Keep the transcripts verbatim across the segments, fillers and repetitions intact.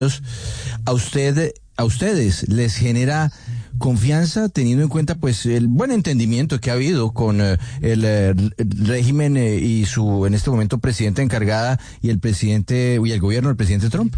a usted, a ustedes les genera confianza, teniendo en cuenta pues el buen entendimiento que ha habido con eh, el eh, régimen eh, y su en este momento presidenta encargada y el presidente y el gobierno del presidente Trump?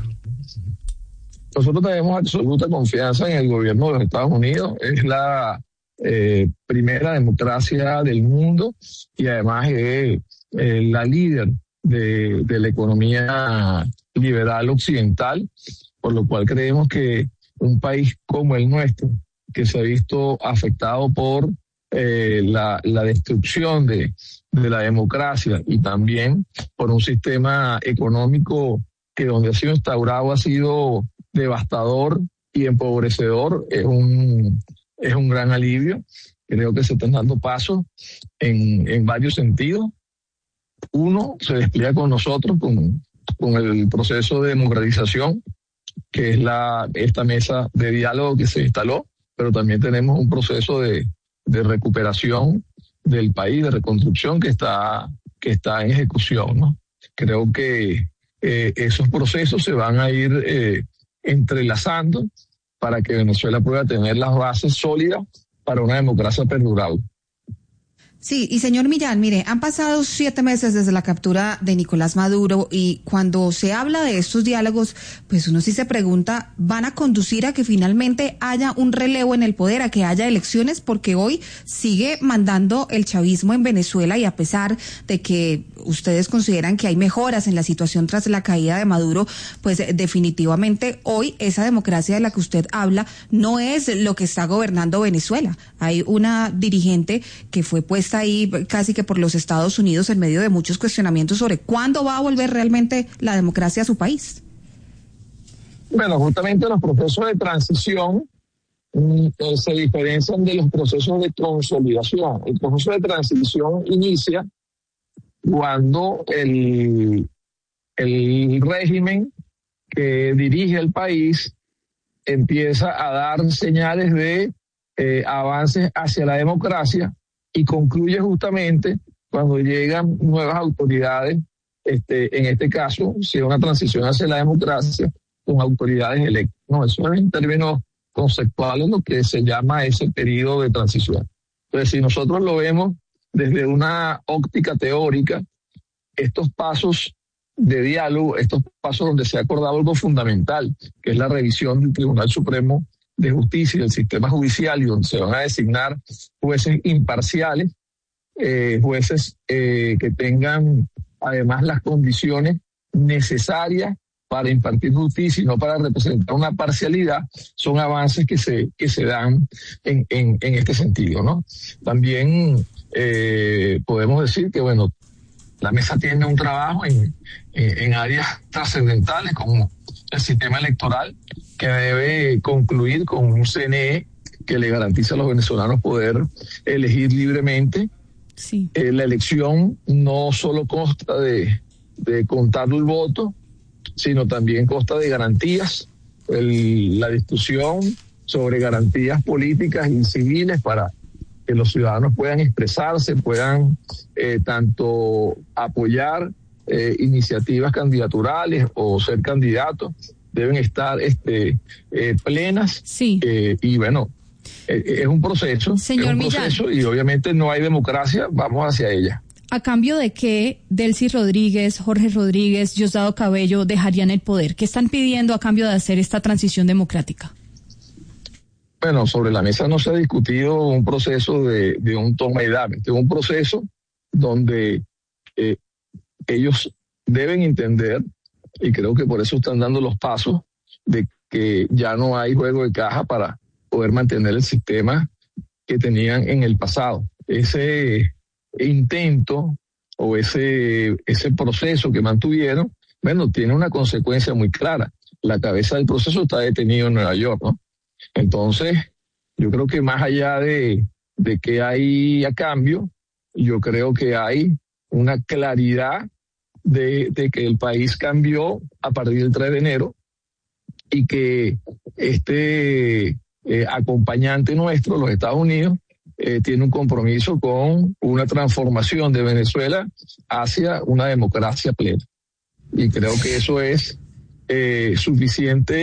Nosotros tenemos absoluta confianza en el gobierno de los Estados Unidos. Es la eh, primera democracia del mundo y además es eh, la líder de, de la economía liberal occidental, por lo cual creemos que un país como el nuestro, que se ha visto afectado por eh, la, la destrucción de, de la democracia y también por un sistema económico que donde ha sido instaurado ha sido devastador y empobrecedor, es un, es un gran alivio. Creo que se están dando pasos en, en varios sentidos. Uno, se despliega con nosotros, con, con el proceso de democratización, que es la, esta mesa de diálogo que se instaló, pero también tenemos un proceso de, de recuperación del país, de reconstrucción que está, que está en ejecución, ¿no? Creo que eh, esos procesos se van a ir eh, entrelazando para que Venezuela pueda tener las bases sólidas para una democracia perdurable. Sí, y señor Millán, mire, han pasado siete meses desde la captura de Nicolás Maduro y cuando se habla de estos diálogos, pues uno sí se pregunta, ¿van a conducir a que finalmente haya un relevo en el poder, a que haya elecciones? Porque hoy sigue mandando el chavismo en Venezuela y a pesar de que ustedes consideran que hay mejoras en la situación tras la caída de Maduro, pues definitivamente hoy esa democracia de la que usted habla no es lo que está gobernando Venezuela. Hay una dirigente que fue puesta ahí casi que por los Estados Unidos en medio de muchos cuestionamientos sobre cuándo va a volver realmente la democracia a su país. Bueno, justamente los procesos de transición mm, eh, se diferencian de los procesos de consolidación. El proceso de transición inicia cuando el, el régimen que dirige el país empieza a dar señales de eh, avances hacia la democracia y concluye justamente cuando llegan nuevas autoridades, este, en este caso, si es una transición hacia la democracia, con autoridades electas. No, eso es en términos conceptuales lo que se llama ese periodo de transición. Entonces, si nosotros lo vemos desde una óptica teórica, estos pasos de diálogo, estos pasos donde se ha acordado algo fundamental, que es la revisión del Tribunal Supremo de Justicia y del sistema judicial, y donde se van a designar jueces imparciales, eh, jueces eh, que tengan además las condiciones necesarias para impartir justicia y no para representar una parcialidad, son avances que se que se dan en, en, en este sentido, ¿no? También eh, podemos decir que, bueno, la mesa tiene un trabajo en, en, en áreas trascendentales como el sistema electoral, que debe concluir con un C N E que le garantiza a los venezolanos poder elegir libremente. Sí. Eh, la elección no solo consta de, de contar el voto, sino también consta de garantías, el, la discusión sobre garantías políticas y civiles para que los ciudadanos puedan expresarse, puedan eh, tanto apoyar eh, iniciativas candidaturales o ser candidatos, deben estar este, eh, plenas. Sí. Eh, y bueno, eh, es un proceso, Señor es un Millán, proceso y obviamente no hay democracia, vamos hacia ella. ¿A cambio de qué Delcy Rodríguez, Jorge Rodríguez, Diosdado Cabello dejarían el poder? ¿Qué están pidiendo a cambio de hacer esta transición democrática? Bueno, sobre la mesa no se ha discutido un proceso de, de un toma y dame, es un proceso donde eh, ellos deben entender, y creo que por eso están dando los pasos, de que ya no hay juego de caja para poder mantener el sistema que tenían en el pasado. Ese intento o ese, ese proceso que mantuvieron, bueno, tiene una consecuencia muy clara. La cabeza del proceso está detenido en Nueva York, ¿no? Entonces, yo creo que más allá de, de que hay a cambio, yo creo que hay una claridad de, de que el país cambió a partir del tres de enero y que este eh, acompañante nuestro, los Estados Unidos, eh, tiene un compromiso con una transformación de Venezuela hacia una democracia plena. Y creo que eso es eh, suficiente